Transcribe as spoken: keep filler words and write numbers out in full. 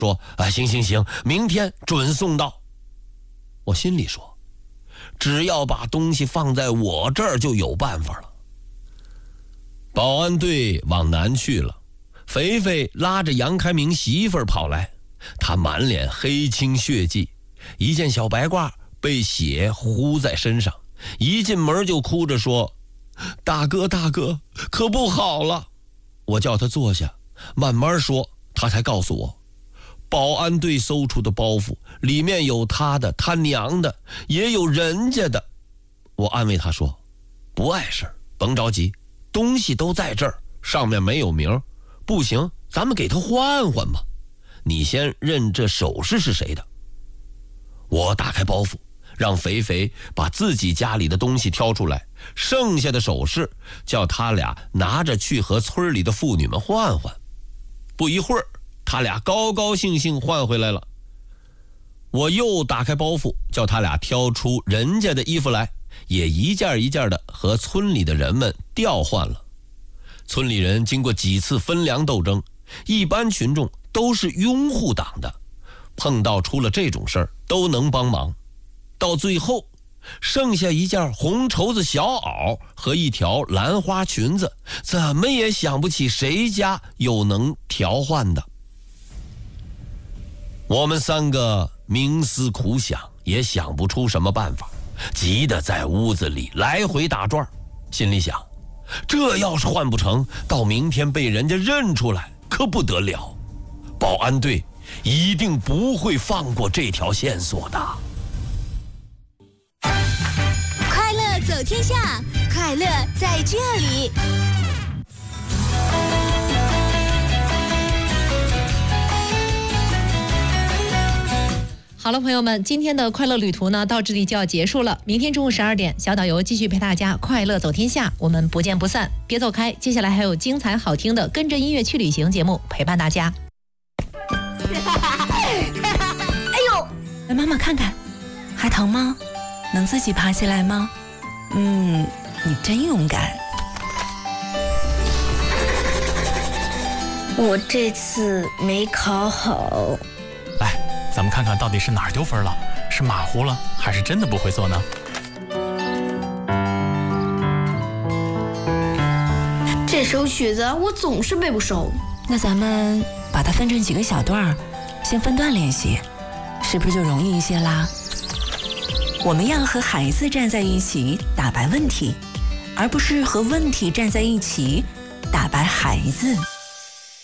说啊，行行行，明天准送到。我心里说，只要把东西放在我这儿就有办法了。保安队往南去了，肥肥拉着杨开明媳妇儿跑来，他满脸黑青血迹，一件小白褂被血糊在身上，一进门就哭着说，大哥大哥，可不好了。我叫他坐下慢慢说，他才告诉我，保安队搜出的包袱里面有他的，他娘的，也有人家的。我安慰他说，不碍事，甭着急，东西都在这儿，上面没有名，不行咱们给他换换吧。你先认这首饰是谁的。我打开包袱，让肥肥把自己家里的东西挑出来，剩下的首饰叫他俩拿着去和村里的妇女们换换。不一会儿，他俩高高兴兴换回来了。我又打开包袱，叫他俩挑出人家的衣服来，也一件一件的和村里的人们调换了。村里人经过几次分粮斗争，一般群众都是拥护党的，碰到出了这种事儿都能帮忙。到最后剩下一件红绸子小袄和一条兰花裙子，怎么也想不起谁家有能调换的。我们三个冥思苦想，也想不出什么办法，急得在屋子里来回打转，心里想，这要是换不成，到明天被人家认出来可不得了，保安队一定不会放过这条线索的。 快乐走天下，快乐在这里。 好了，朋友们，今天的快乐旅途呢，到这里就要结束了。明天中午十二点，小导游继续陪大家快乐走天下，我们不见不散。别走开，接下来还有精彩好听的跟着音乐去旅行节目陪伴大家。 哎呦， 来妈妈看看，还疼吗？能自己爬起来吗？嗯，你真勇敢。 我这次没考好。 来，咱们看看到底是哪儿丢分了，是马虎了，还是真的不会做呢？ 这首曲子我总是背不熟。 那咱们把它分成几个小段，先分段练习，是不是就容易一些啦？我们要和孩子站在一起打败问题，而不是和问题站在一起打败孩子。